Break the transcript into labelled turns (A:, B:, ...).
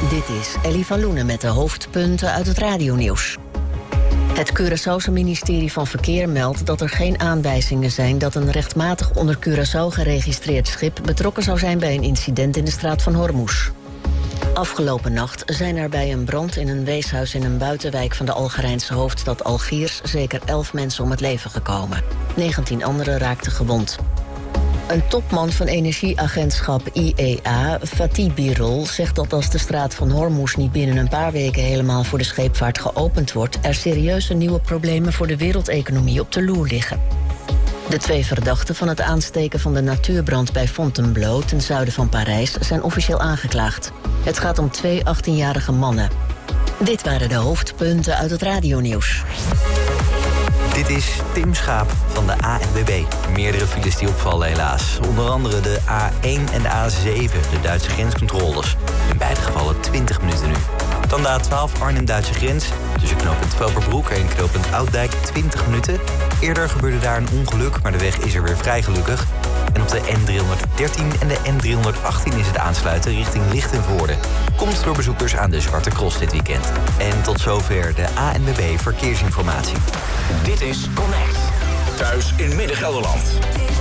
A: Dit is Ellie van Loenen met de hoofdpunten uit het radionieuws. Het Curaçaose ministerie van Verkeer meldt dat er geen aanwijzingen zijn dat een rechtmatig onder Curaçao geregistreerd schip betrokken zou zijn bij een incident in de straat van Hormuz. Afgelopen nacht zijn er bij een brand in een weeshuis in een buitenwijk van de Algerijnse hoofdstad Algiers zeker 11 mensen om het leven gekomen. 19 anderen raakten gewond. Een topman van energieagentschap IEA, Fatih Birol, zegt dat als de straat van Hormuz niet binnen een paar weken helemaal voor de scheepvaart geopend wordt, er serieuze nieuwe problemen voor de wereldeconomie op de loer liggen. De 2 verdachten van het aansteken van de natuurbrand bij Fontainebleau ten zuiden van Parijs zijn officieel aangeklaagd. Het gaat om 2 18-jarige mannen. Dit waren de hoofdpunten uit het radionieuws.
B: Dit is Tim Schaap van de ANWB. Meerdere files die opvallen helaas. Onder andere de A1 en de A7, de Duitse grenscontroles. In beide gevallen 20 minuten nu. Dan de A12 Arnhem-Duitse grens. Tussen knooppunt Velperbroek en knooppunt Ouddijk 20 minuten. Eerder gebeurde daar een ongeluk, maar de weg is er weer vrij gelukkig. En op de N313 en de N318 is het aansluiten richting Lichtenvoorde. Komt door bezoekers aan de Zwarte Cross dit weekend. En tot zover de ANWB Verkeersinformatie.
C: Dit is Connect. Thuis in Midden-Gelderland.